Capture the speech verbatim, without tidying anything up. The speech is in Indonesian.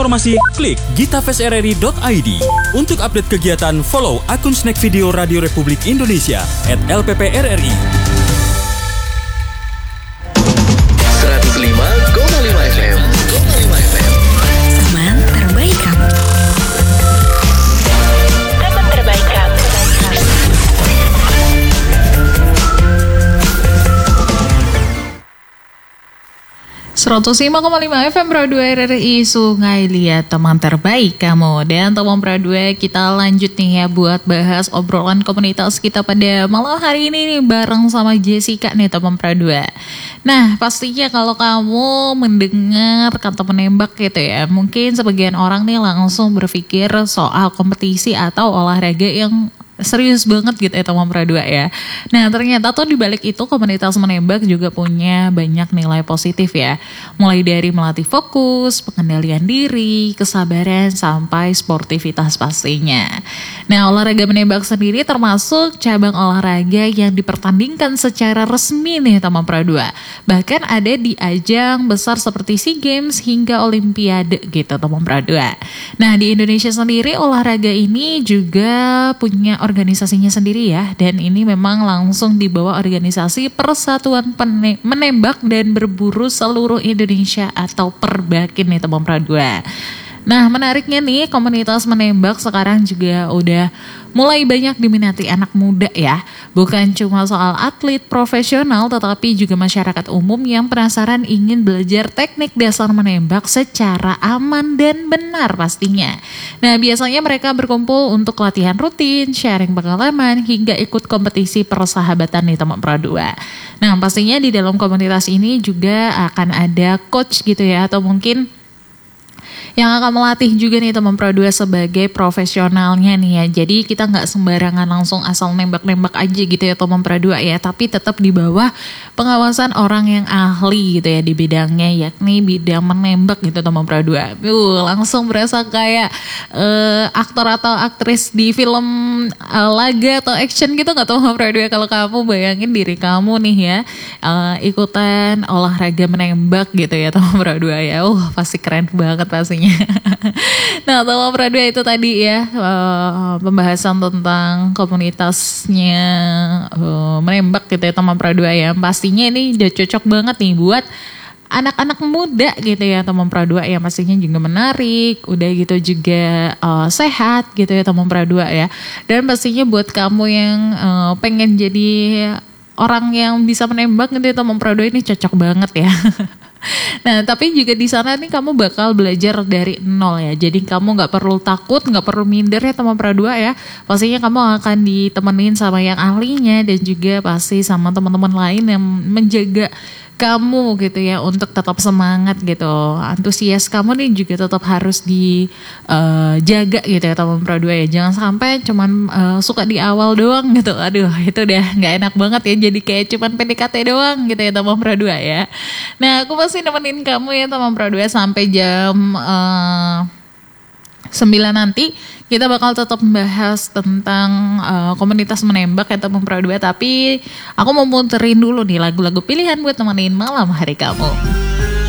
informasi, klik gitafest r r i dot i d. Untuk update kegiatan, follow akun Snack Video Radio Republik Indonesia at L P P R R I. seratus lima koma lima F M. Teman terbaik kamu. Teman terbaik kamu. seratus lima koma lima F M Pro dua R R I Sungai Liat, teman terbaik kamu. Dan teman Pro dua, kita lanjut nih ya buat bahas obrolan komunitas kita pada malam hari ini nih bareng sama Jessica nih teman Pro dua. Nah, pastinya kalau kamu mendengar kata menembak gitu ya, mungkin sebagian orang nih langsung berpikir soal kompetisi atau olahraga yang serius banget gitu ya teman Pro dua ya. Nah, ternyata tuh di balik itu komunitas menembak juga punya banyak nilai positif ya. Mulai dari melatih fokus, pengendalian diri, kesabaran, sampai sportivitas pastinya. Nah, olahraga menembak sendiri termasuk cabang olahraga yang dipertandingkan secara resmi nih teman Pro dua. Bahkan ada di ajang besar seperti SEA Games hingga Olimpiade gitu teman Pro dua. Nah, di Indonesia sendiri olahraga ini juga punya organisasinya sendiri ya, dan ini memang langsung di bawah organisasi Persatuan Pene- Menembak dan Berburu Seluruh Indonesia atau Perbakin nih teman Pro dua. Nah, menariknya nih komunitas menembak sekarang juga udah mulai banyak diminati anak muda ya. Bukan cuma soal atlet profesional, tetapi juga masyarakat umum yang penasaran ingin belajar teknik dasar menembak secara aman dan benar pastinya. Nah, biasanya mereka berkumpul untuk latihan rutin, sharing pengalaman, hingga ikut kompetisi persahabatan nih teman Pro dua. Nah, pastinya di dalam komunitas ini juga akan ada coach gitu ya, atau mungkin yang akan melatih juga nih teman Pro dua sebagai profesionalnya nih ya. Jadi kita gak sembarangan langsung asal nembak-nembak aja gitu ya teman Pro dua ya, tapi tetap di bawah pengawasan orang yang ahli gitu ya di bidangnya, yakni bidang menembak gitu teman Pro dua. Uh, langsung berasa kayak uh, aktor atau aktris di film uh, laga atau action gitu gak teman Pro dua. Kalau kamu bayangin diri kamu nih ya uh, ikutan olahraga menembak gitu ya teman Pro dua ya. Uh, pasti keren banget pastinya. Nah, teman Pro dua itu tadi ya uh, pembahasan tentang komunitasnya uh, menembak gitu ya teman Pro dua ya. Pastinya ini udah cocok banget nih buat anak-anak muda gitu ya teman Pro dua ya, pastinya juga menarik, udah gitu juga uh, sehat gitu ya teman Pro dua ya. Dan pastinya buat kamu yang uh, pengen jadi orang yang bisa menembak gitu ya teman Pro dua, ini cocok banget ya. Nah, tapi juga di sana nih kamu bakal belajar dari nol ya. Jadi kamu nggak perlu takut, nggak perlu minder ya teman Pro dua ya. Pastinya kamu akan ditemenin sama yang ahlinya dan juga pasti sama teman-teman lain yang menjaga kamu gitu ya untuk tetap semangat gitu. Antusias kamu nih juga tetap harus dijaga uh, gitu ya teman Pro dua ya. Jangan sampai cuman uh, suka di awal doang gitu. Aduh, itu udah nggak enak banget ya. Jadi kayak cuman P D K T doang gitu ya teman Pro dua ya. Nah, aku pasti nemenin kamu ya teman Pro dua sampai jam uh, sembilan nanti. Kita bakal tetap membahas tentang uh, komunitas menembak ya teman Pro dua. Tapi aku mau muterin dulu nih lagu-lagu pilihan buat nemenin malam hari kamu.